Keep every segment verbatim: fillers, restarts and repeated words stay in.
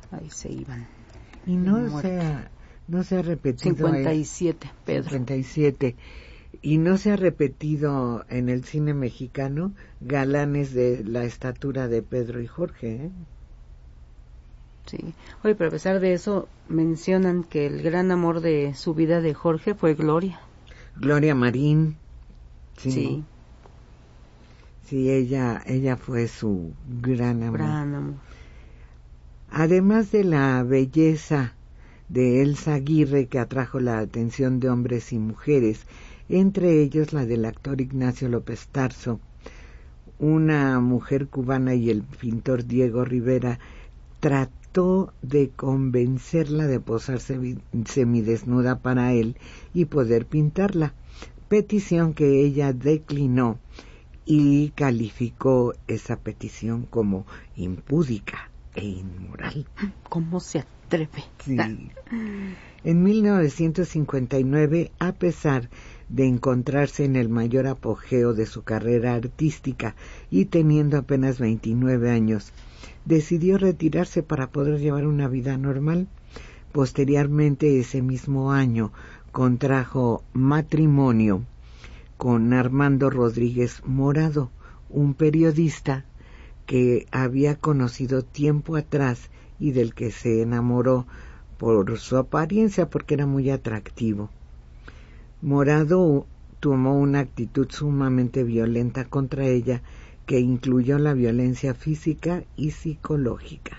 ahí se iban. Y no se ha, no se ha repetido. cincuenta y siete, Pedro. cincuenta y siete. Y no se ha repetido en el cine mexicano galanes de la estatura de Pedro y Jorge, ¿eh? Sí. Oye, pero a pesar de eso, mencionan que el gran amor de su vida de Jorge fue Gloria. Gloria Marín. Sí. Sí, sí ella, ella fue su gran amor. gran amor. Además de la belleza de Elsa Aguirre, que atrajo la atención de hombres y mujeres, entre ellos la del actor Ignacio López Tarso, una mujer cubana, y el pintor Diego Rivera trató de convencerla de posarse semidesnuda para él y poder pintarla, petición que ella declinó y calificó esa petición como impúdica e inmoral. ¿Cómo se atreve? Sí. En mil novecientos cincuenta y nueve, a pesar de encontrarse en el mayor apogeo de su carrera artística y teniendo apenas veintinueve años, decidió retirarse para poder llevar una vida normal. Posteriormente, ese mismo año, contrajo matrimonio con Armando Rodríguez Morado, un periodista que había conocido tiempo atrás y del que se enamoró por su apariencia, porque era muy atractivo. Morado tomó una actitud sumamente violenta contra ella, que incluyó la violencia física y psicológica.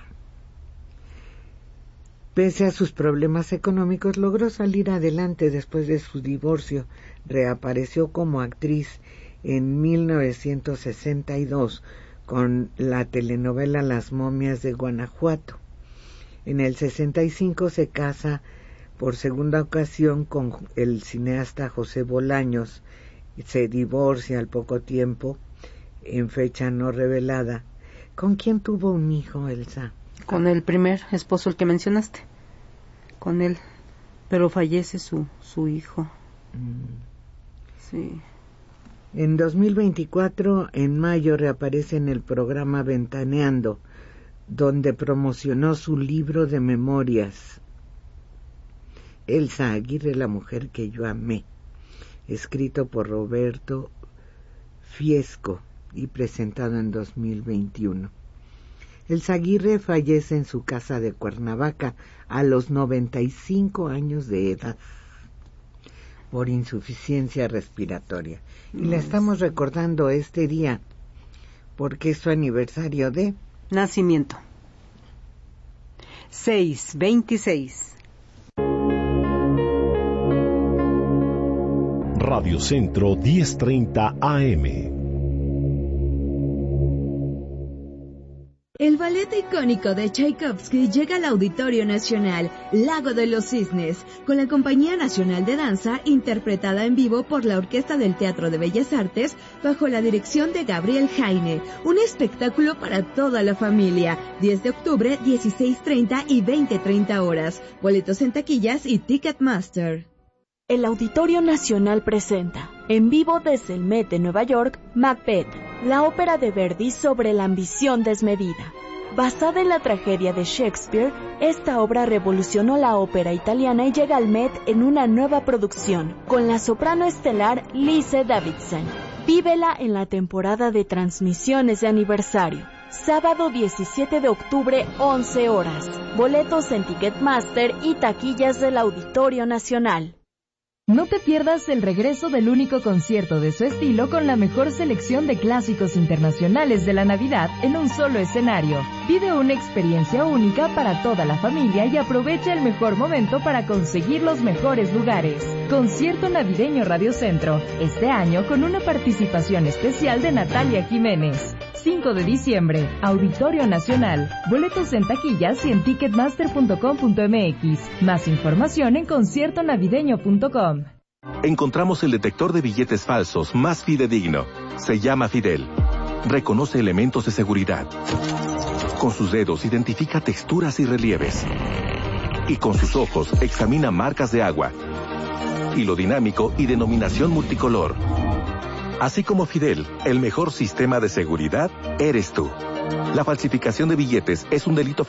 Pese a sus problemas económicos, logró salir adelante después de su divorcio. Reapareció como actriz en mil novecientos sesenta y dos con la telenovela Las momias de Guanajuato. En el sesenta y cinco se casa por segunda ocasión con el cineasta José Bolaños. Se divorcia al poco tiempo, en fecha no revelada. ¿Con quién tuvo un hijo, Elsa? Con el primer esposo, el que mencionaste. Con él. Pero fallece su, su hijo. Mm. Sí. En dos mil veinticuatro, en mayo, reaparece en el programa Ventaneando, donde promocionó su libro de memorias, Elsa Aguirre, la mujer que yo amé, escrito por Roberto Fiesco y presentado en dos mil veintiuno. Elsa Aguirre fallece en su casa de Cuernavaca a los noventa y cinco años de edad por insuficiencia respiratoria. Y la estamos recordando este día porque es su aniversario de nacimiento. seis veintiséis. Radio Centro diez treinta A M. El ballet icónico de Tchaikovsky llega al Auditorio Nacional, Lago de los Cisnes, con la Compañía Nacional de Danza, interpretada en vivo por la Orquesta del Teatro de Bellas Artes, bajo la dirección de Gabriel Jaine. Un espectáculo para toda la familia. diez de octubre, dieciséis treinta y veinte treinta horas. Boletos en taquillas y Ticketmaster. El Auditorio Nacional presenta, en vivo desde el Met de Nueva York, Macbeth, la ópera de Verdi sobre la ambición desmedida. Basada en la tragedia de Shakespeare, esta obra revolucionó la ópera italiana y llega al Met en una nueva producción, con la soprano estelar Lise Davidson. Vívela en la temporada de transmisiones de aniversario. Sábado diecisiete de octubre, once horas. Boletos en Ticketmaster y taquillas del Auditorio Nacional. No te pierdas el regreso del único concierto de su estilo con la mejor selección de clásicos internacionales de la Navidad en un solo escenario. Vive una experiencia única para toda la familia y aprovecha el mejor momento para conseguir los mejores lugares. Concierto Navideño Radio Centro, este año con una participación especial de Natalia Jiménez. cinco de diciembre, Auditorio Nacional. Boletos en taquillas y en ticketmaster punto com punto m x. Más información en concierto navideño punto com. Encontramos el detector de billetes falsos más fidedigno. Se llama Fidel. Reconoce elementos de seguridad. Con sus dedos identifica texturas y relieves. Y con sus ojos examina marcas de agua. Hilo dinámico y denominación multicolor. Así como Fidel, el mejor sistema de seguridad eres tú. La falsificación de billetes es un delito federal.